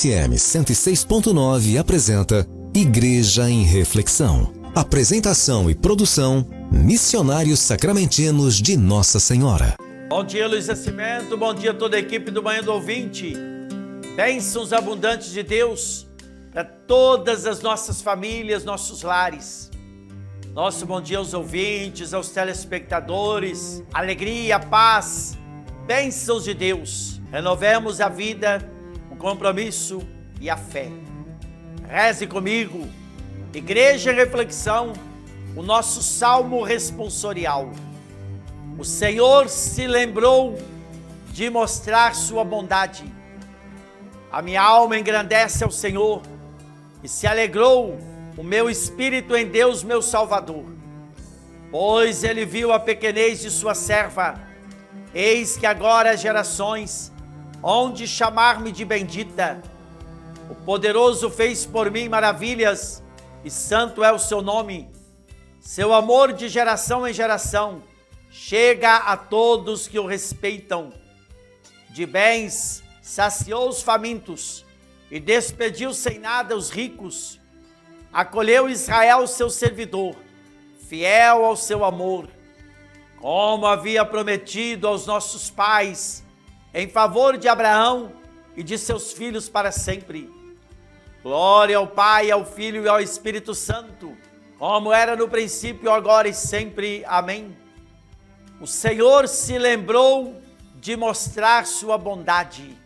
FM 106.9 apresenta Igreja em Reflexão. Apresentação e produção, Missionários Sacramentinos de Nossa Senhora. Bom dia, Luiz Nascimento. Bom dia a toda a equipe do Manhã do Ouvinte. Bênçãos abundantes de Deus para todas as nossas famílias, nossos lares. Nosso bom dia aos ouvintes, aos telespectadores. Alegria, paz, bênçãos de Deus. Renovemos a vida, o compromisso e a fé. Reze comigo. Igreja em Reflexão, o nosso salmo responsorial. O Senhor se lembrou de mostrar sua bondade. A minha alma engrandece ao Senhor e se alegrou o meu espírito em Deus, meu Salvador. Pois ele viu a pequenez de sua serva. Eis que agora as gerações hão de chamar-me de bendita. O poderoso fez por mim maravilhas e santo é o seu nome. Seu amor de geração em geração chega a todos que o respeitam. De bens saciou os famintos e despediu sem nada os ricos. Acolheu Israel, seu servidor, fiel ao seu amor, como havia prometido aos nossos pais, em favor de Abraão e de seus filhos para sempre. Glória ao Pai, ao Filho e ao Espírito Santo, como era no princípio, agora e sempre. Amém. O Senhor se lembrou de mostrar sua bondade.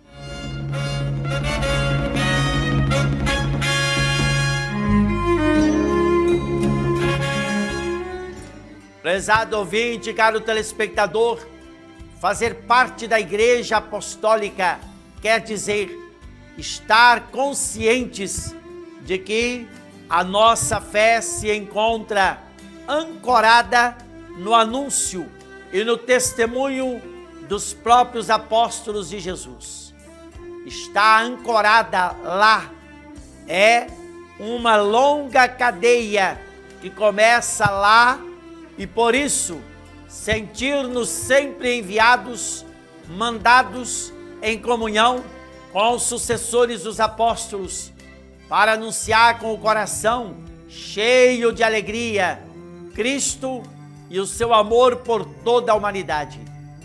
Prezado ouvinte, caro telespectador, fazer parte da Igreja Apostólica quer dizer estar conscientes de que a nossa fé se encontra ancorada no anúncio e no testemunho dos próprios apóstolos de Jesus. Está ancorada lá. É uma longa cadeia que começa lá e por isso sentir-nos sempre enviados, mandados em comunhão com os sucessores dos apóstolos para anunciar com o coração cheio de alegria Cristo e o seu amor por toda a humanidade.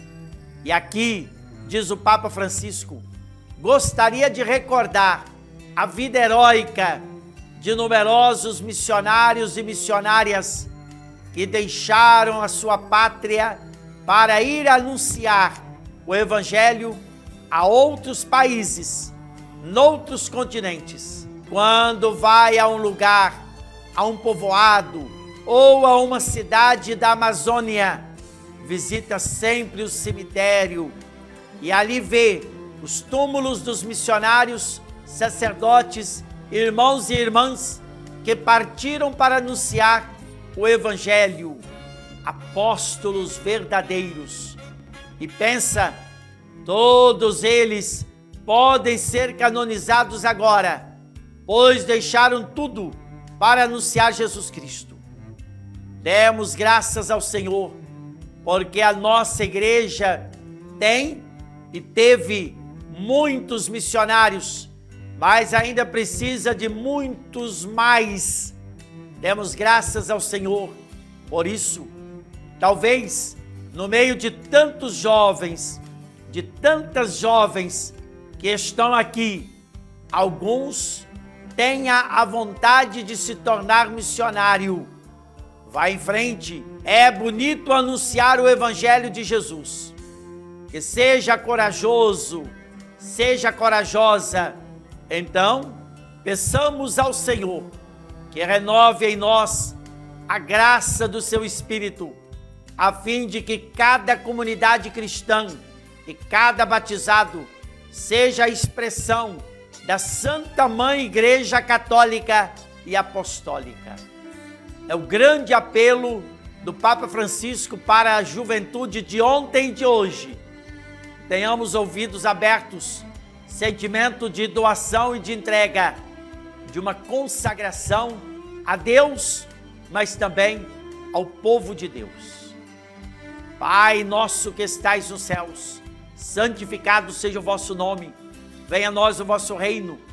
E aqui, diz o Papa Francisco, gostaria de recordar a vida heróica de numerosos missionários e missionárias que deixaram a sua pátria para ir anunciar o Evangelho a outros países, noutros continentes. Quando vai a um lugar, a um povoado ou a uma cidade da Amazônia, visita sempre o cemitério e ali vê os túmulos dos missionários, sacerdotes, irmãos e irmãs que partiram para anunciar o Evangelho, apóstolos verdadeiros. E pensa, todos eles podem ser canonizados agora, pois deixaram tudo para anunciar Jesus Cristo. Demos graças ao Senhor, porque a nossa igreja tem e teve muitos missionários, mas ainda precisa de muitos mais. Demos graças ao Senhor por isso. Talvez no meio de tantos jovens, de tantas jovens que estão aqui, alguns tenha a vontade de se tornar missionário. Vá em frente, é bonito anunciar o Evangelho de Jesus. Que seja corajoso, seja corajosa. Então, peçamos ao Senhor que renove em nós a graça do seu Espírito, a fim de que cada comunidade cristã e cada batizado seja a expressão da Santa Mãe Igreja Católica e Apostólica. É o grande apelo do Papa Francisco para a juventude de ontem e de hoje. Tenhamos ouvidos abertos, sentimento de doação e de entrega, de uma consagração a Deus, mas também ao povo de Deus. Pai nosso que estais nos céus, santificado seja o vosso nome. Venha a nós o vosso reino.